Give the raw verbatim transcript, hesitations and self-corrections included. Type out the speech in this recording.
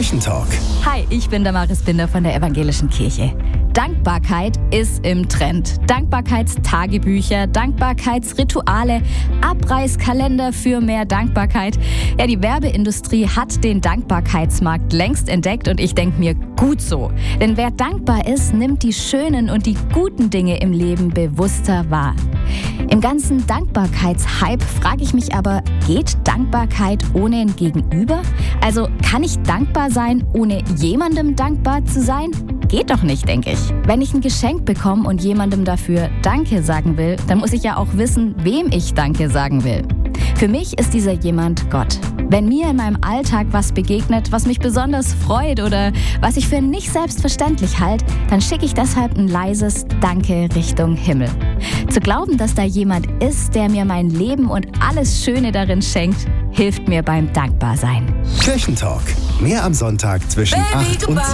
Kirchentalk. Hi, ich bin Damaris Binder von der Evangelischen Kirche. Dankbarkeit ist im Trend. Dankbarkeitstagebücher, Dankbarkeitsrituale, Abreißkalender für mehr Dankbarkeit. Ja, die Werbeindustrie hat den Dankbarkeitsmarkt längst entdeckt und ich denke mir, gut so. Denn wer dankbar ist, nimmt die schönen und die guten Dinge im Leben bewusster wahr. Im ganzen Dankbarkeitshype frage ich mich aber, geht Dankbarkeit ohne ein Gegenüber? Also kann ich dankbar sein, ohne jemandem dankbar zu sein? Geht doch nicht, denke ich. Wenn ich ein Geschenk bekomme und jemandem dafür Danke sagen will, dann muss ich ja auch wissen, wem ich Danke sagen will. Für mich ist dieser jemand Gott. Wenn mir in meinem Alltag was begegnet, was mich besonders freut oder was ich für nicht selbstverständlich halte, dann schicke ich deshalb ein leises Danke Richtung Himmel. Zu glauben, dass da jemand ist, der mir mein Leben und alles Schöne darin schenkt, hilft mir beim Dankbarsein. Kirchentalk. Mehr am Sonntag zwischen acht und zehn.